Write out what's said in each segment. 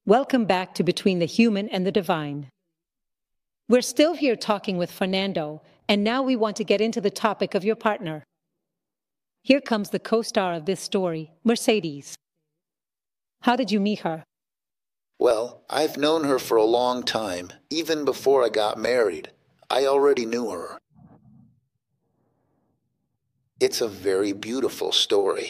Welcome back to Between the Human and the Divine. We're still here talking with Fernando, and now we want to get into the topic of your partner. Here comes the co-star of this story, Mercedes. How did you meet her? Well, I've known her for a long time, even before I got married. I already knew her. It's a very beautiful story.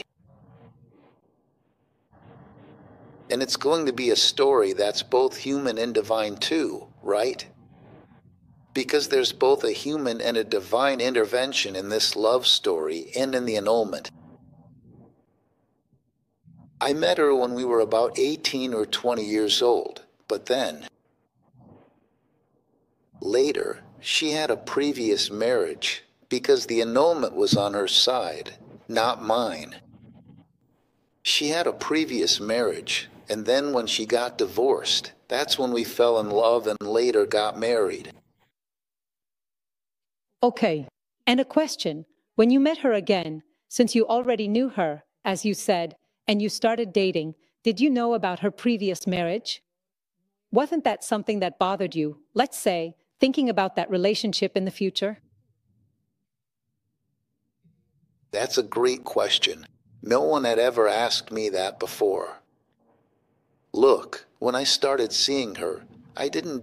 And it's going to be a story that's both human and divine too, right? Because there's both a human and a divine intervention in this love story and in the annulment. I met her when we were about 18 or 20 years old, but then, later, she had a previous marriage because the annulment was on her side, not mine. She had a previous marriage, and then when she got divorced, that's when we fell in love and later got married. Okay, and a question. When you met her again, since you already knew her, as you said, and you started dating, did you know about her previous marriage? Wasn't that something that bothered you, let's say, thinking about that relationship in the future? That's a great question. No one had ever asked me that before. Look, when I started seeing her, I didn't